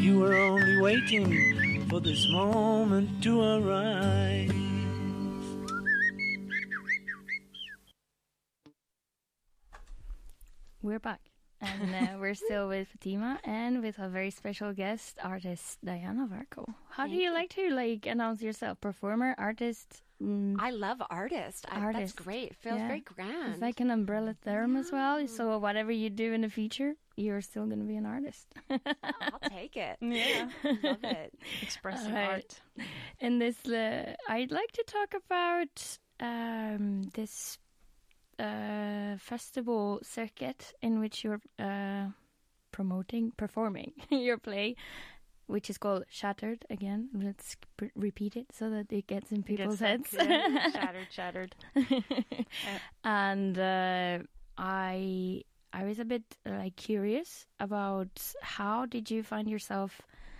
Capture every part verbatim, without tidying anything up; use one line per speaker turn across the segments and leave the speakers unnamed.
You were only waiting for this moment to arrive.
We're back. And uh, we're still with Fatima and with a very special guest, artist Diana Varco. How
Thank
do you,
you.
like to like announce yourself? Performer, artist? Mm,
I love artist. I,
Artist.
That's great. It feels
Yeah.
very grand.
it's like an umbrella term as well. So whatever you do in the future, you're still going to be an artist.
I'll take it.
Yeah,
Love it.
expressing
Alright.
art.
In this, uh, I'd like to talk about um, this uh, festival circuit in which you're uh, promoting, performing your play, which is called Shattered. Again, let's p- repeat it so that it gets in people's
Gets
heads.
that- yeah, shattered, shattered.
And uh, I, I was a bit like curious about how did you find yourself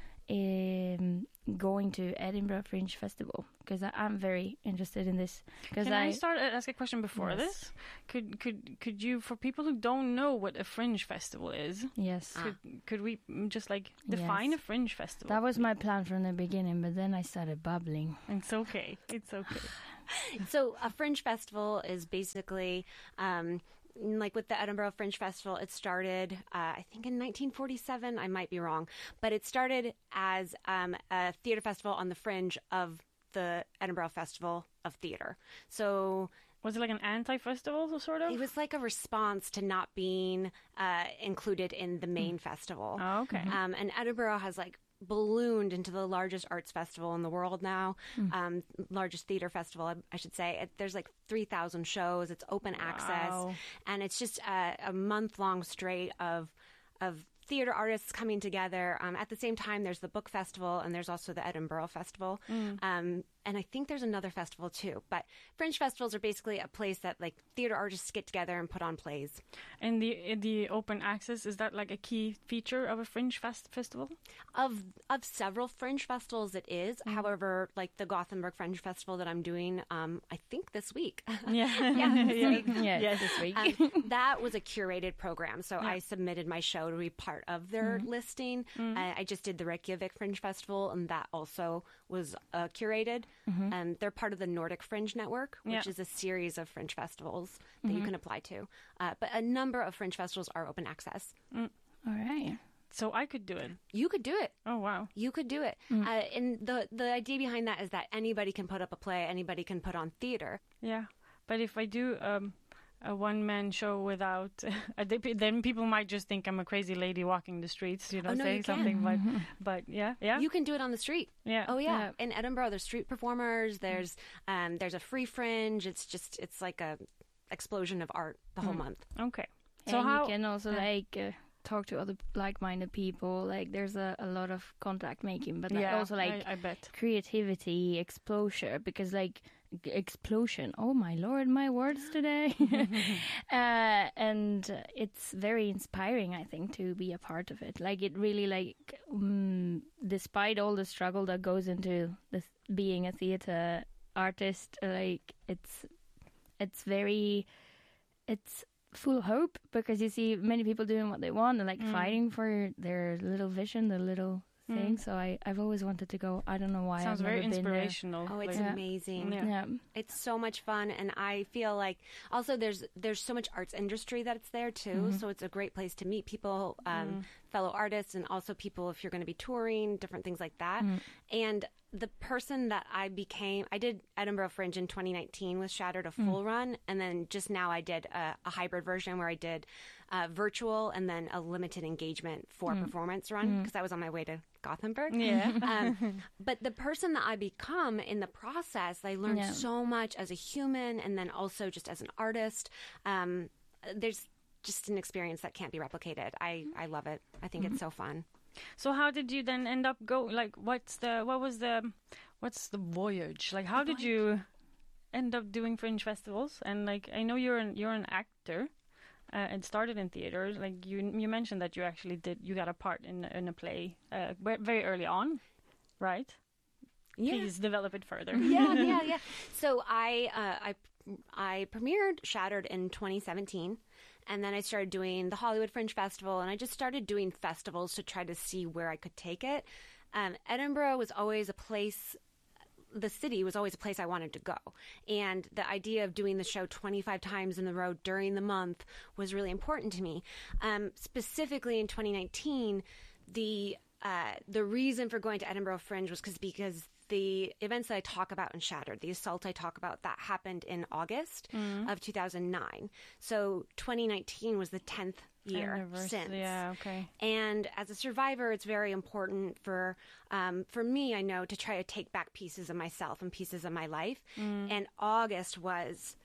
um, going to Edinburgh Fringe Festival, because I'm very interested in this. Because
Can I,
I
start uh, ask a question before
Yes.
this? Could could could you, for people who don't know what a fringe festival is,
yes,
Ah.
could could we mm, just like define
Yes.
a fringe festival?
that was my plan from the beginning, but then I started bubbling.
It's okay. It's okay.
So a fringe festival is basically um, like with the Edinburgh Fringe Festival. It started, uh, I think, in nineteen forty-seven. I might be wrong, but it started as um, a theater festival on the fringe of the Edinburgh Festival of Theatre. So
Was it like an anti-festival, sort of?
it was like a response to not being uh, included in the main festival.
Oh, okay.
Um, and Edinburgh has like ballooned into the largest arts festival in the world now, um, largest theater festival, I, I should say. It, there's like three thousand shows. It's open access,
Wow.
and it's just a, a month long straight of of theater artists coming together. Um, at the same time, there's the book festival, and there's also the Edinburgh Festival. Um, and I think there's another festival too. But fringe festivals are basically a place that like theater artists get together and put on plays.
And the the open access, is that like a key feature of a fringe fest festival?
Of of several fringe festivals, it is. However, like the Gothenburg Fringe Festival that I'm doing, um, I think this week.
Yeah.
yeah, this week.
Yeah,
Yes.
this week.
Um, that was a curated program, so I submitted my show to be part of their listing. I, I just did the Reykjavik Fringe Festival, and that also was uh, curated. Um, they're part of the Nordic Fringe Network, which
Yeah.
is a series of fringe festivals that you can apply to. Uh, but a number of fringe festivals are open access.
All right.
So I could do it.
You could do it.
Oh, wow.
You could do it. Uh, and the the idea behind that is that anybody can put up a play, anybody can put on theater.
Yeah. But if I do um, a one-man show without... Uh, they- then people might just think I'm a crazy lady walking the streets, you know,
Oh, no,
saying
you can.
something. But, but yeah, yeah.
You can do it on the street.
yeah.
Oh yeah.
Yeah.
In Edinburgh, there's street performers. There's um, there's a free fringe. It's just it's like a explosion of art the whole month.
Okay. So
and
how...
you can also
yeah.
like uh, talk to other like-minded people. Like there's a, a lot of contact making, but like,
yeah,
also like
I, I bet.
creativity, exposure, because like g- explosion. Oh my lord, my words today. uh, and uh, it's very inspiring, I think, to be a part of it. Like it really, like, um, despite all the struggle that goes into this, being a theater artist, like it's it's very it's full of hope, because you see many people doing what they want and like
Mm.
fighting for their little vision, their little thing.
Mm.
So I, I've always wanted to go. I don't know why.
Sounds
I've
very
never been there.
inspirational.
Oh, it's
like-
Yeah.
amazing.
Yeah.
Yeah.
It's so much fun, and I feel like also there's there's so much arts industry that's there too. So it's a great place to meet people, um, fellow artists, and also people if you're going to be touring, different things like that. And the person that I became, I did Edinburgh Fringe in twenty nineteen with Shattered, a full run, and then just now I did a, a hybrid version where I did uh, virtual and then a limited engagement for performance run, because I was on my way to Gothenburg.
Yeah.
um, but the person that I become in the process, I learned
Yeah.
so much as a human, and then also just as an artist. Um, there's just an experience that can't be replicated. I, I love it. I think it's so fun.
So how did you then end up go? Like, what's the what was the what's the voyage? Like, how did you end up doing fringe festivals? And like, I know you're an you're an actor, uh, and started in theater. Like you you mentioned that you actually did you got a part in in a play uh, ve- very early on, right? Please develop it further.
yeah, yeah, yeah. So I, uh, I, I premiered Shattered in twenty seventeen, And then I started doing the Hollywood Fringe Festival, and I just started doing festivals to try to see where I could take it. Um, Edinburgh was always a place, the city was always a place I wanted to go. And the idea of doing the show twenty-five times in the row during the month was really important to me. Um, specifically in twenty nineteen, the uh, the reason for going to Edinburgh Fringe was cause, because the events that I talk about in Shattered, the assault I talk about, that happened in August mm. of two thousand nine. So twenty nineteen was the tenth year since.
Yeah, okay.
And as a survivor, it's very important for um, for me, I know, to try to take back pieces of myself and pieces of my life. Mm. And August was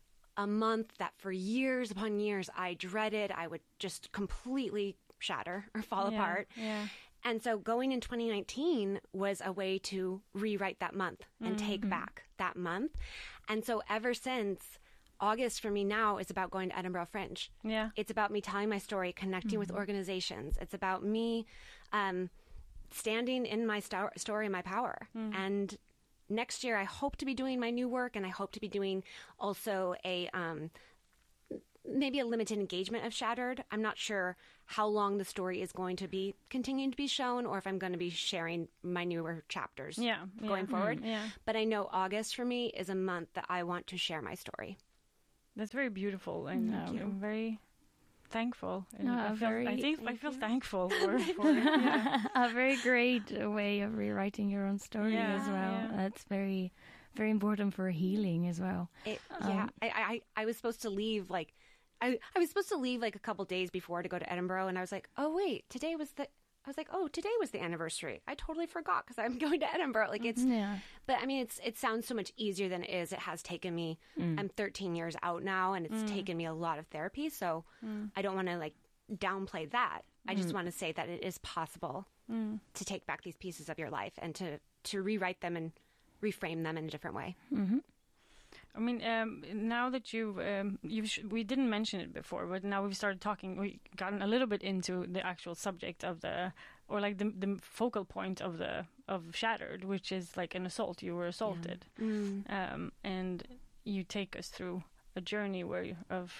a month that for years upon years I dreaded. I would just completely shatter or fall
yeah,
apart.
Yeah.
And so going in twenty nineteen was a way to rewrite that month and mm-hmm. take back that month. And so ever since, August for me now is about going to Edinburgh Fringe.
Yeah.
It's about me telling my story, connecting mm-hmm. with organizations. It's about me um, standing in my sto- story, my power. Mm-hmm. And next year I hope to be doing my new work, and I hope to be doing also a... Um, maybe a limited engagement of Shattered. I'm not sure how long the story is going to be continuing to be shown, or if I'm going to be sharing my newer chapters
yeah,
going
yeah,
forward.
Mm, yeah.
But I know August for me is a month that I want to share my story.
That's very beautiful, and
Thank
um,
you.
I'm very thankful. And
No,
I, feel,
very-
I think
Thank
I feel
you.
thankful for, for it. Yeah.
A very great way of rewriting your own story
Yeah,
as well.
yeah.
That's very, very important for healing as well.
It, yeah,
Um,
I, I I was supposed to leave like I, I was supposed to leave like a couple days before to go to Edinburgh, and I was like, oh wait, today was the I was like, oh, today was the anniversary. I totally forgot because I'm going to Edinburgh. Like it's,
Yeah.
but I mean, it's it sounds so much easier than it is. It has taken me.
Mm.
I'm thirteen years out now, and it's taken me a lot of therapy. So I don't want to like downplay that. I just want to say that it is possible to take back these pieces of your life and to to rewrite them and reframe them in a different way.
Mm-hmm.
I mean, um, now that you've, um, you've sh- we didn't mention it before, but now we've started talking, we gotten a little bit into the actual subject of the, or like the the focal point of the of Shattered, which is like an assault. You were assaulted,
Yeah. Mm.
um, and you take us through a journey where you, of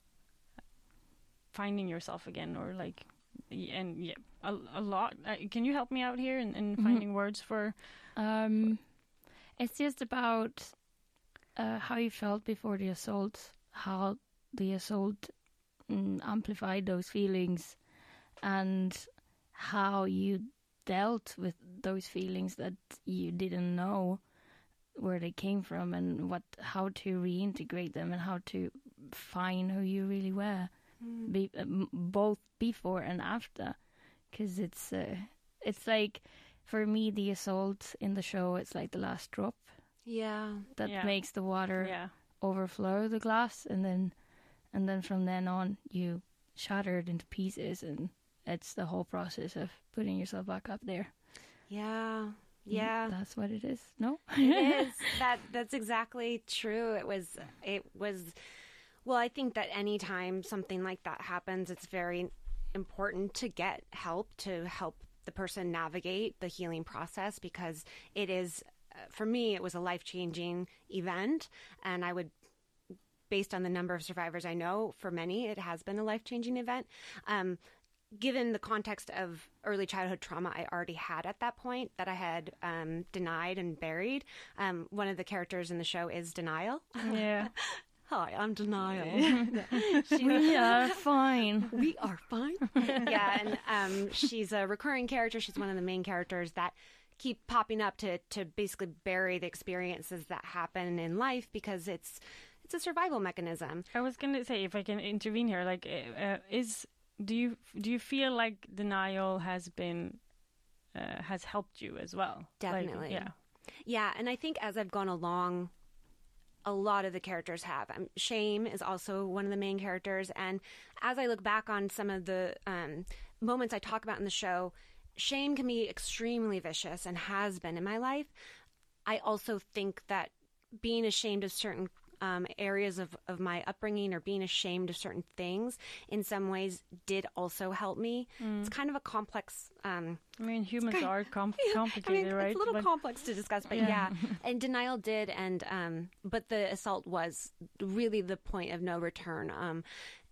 finding yourself again, or like, y- and yeah, a, a lot. Uh, can you help me out here in, in
Mhm.
finding words for?
Um, it's just about uh, how you felt before the assault, how the assault mm, amplified those feelings, and how you dealt with those feelings that you didn't know where they came from, and what how to reintegrate them, and how to find who you really were,
Mm.
be, uh, m- both before and after, because it's uh, it's like, for me, the assault in the show, it's like the last drop
Yeah.
that
Yeah.
makes the water
Yeah,
overflow the glass, and then and then from then on you shatter it into pieces, and it's the whole process of putting yourself back up there.
Yeah. Yeah.
That's what it is. No?
It is. That that's exactly true. It was it was well, I think that anytime something like that happens, it's very important to get help, to help the person navigate the healing process, because it is, uh, for me, it was a life-changing event, and I would, based on the number of survivors I know, for many it has been a life-changing event. Um, given the context of early childhood trauma I already had at that point, that I had um, denied and buried, um, one of the characters in the show is Denial.
yeah.
Hi, I'm Denial.
We are fine.
We are fine. Yeah, and um, she's a recurring character. She's one of the main characters that keep popping up to, to basically bury the experiences that happen in life, because it's it's a survival mechanism.
I was gonna say, if I can intervene here, like, uh, uh, is do you do you feel like denial has been uh, has helped you as well? Like,
Definitely.
yeah.
Yeah, and I think as I've gone along, a lot of the characters have. Um, Shame is also one of the main characters, and as I look back on some of the um, moments I talk about in the show, shame can be extremely vicious and has been in my life. I also think that being ashamed of certain um, areas of, of my upbringing, or being ashamed of certain things, in some ways did also help me.
Mm.
It's kind of a complex... Um,
I mean, humans
kind-
are com-
I
complicated,
mean,
right?
it's a little
But-
complex to discuss, but
Yeah.
yeah. And denial did, and um, but the assault was really the point of no return. Um,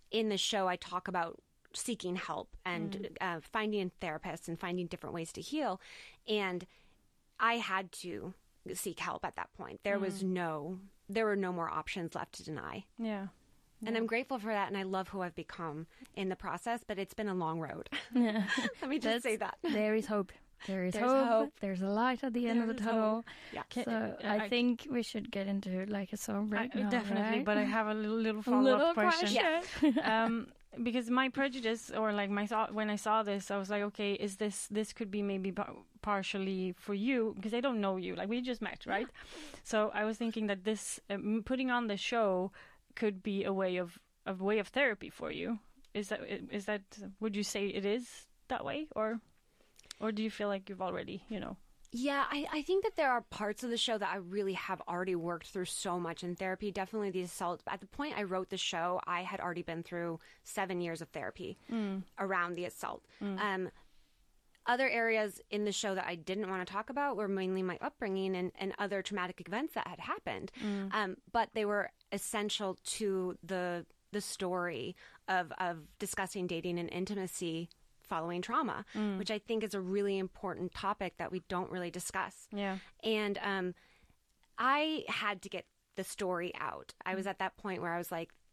in the show, I talk about seeking help and mm. uh, finding therapists and finding different ways to heal. And I had to seek help at that point. There mm. was no, there were no more options left to deny.
Yeah.
And
yeah.
I'm grateful for that, and I love who I've become in the process, but it's been a long road.
Yeah.
Let me just
That's,
say that.
There is hope. There is
There's
hope.
hope.
There's a light at the end
There
of the
is
tunnel.
hope. Yeah.
So
uh,
I,
I-
think we should get into like a song break
I-
now,
definitely,
right?
but I have a little, little
a
follow-up
little
question.
question.
um, because my prejudice, or like my thought when I saw this, I was like, okay, is this this could be maybe par- partially for you, because I don't know you, like we just met, right? So I was thinking that this um, putting on the show could be a way of a way of therapy for you. Is that is that would you say it is that way, or or do you feel like you've already, you know?
Yeah, I, I think that there are parts of the show that I really have already worked through so much in therapy. Definitely the assault. At the point I wrote the show, I had already been through seven years of therapy
Mm.
around the assault. Um, other areas in the show that I didn't want to talk about were mainly my upbringing and, and other traumatic events that had happened. Um, but they were essential to the the story of, of discussing dating and intimacy following trauma, which I think is a really important topic that we don't really discuss.
Yeah.
And um, I had to get the story out. I was at that point where I was like,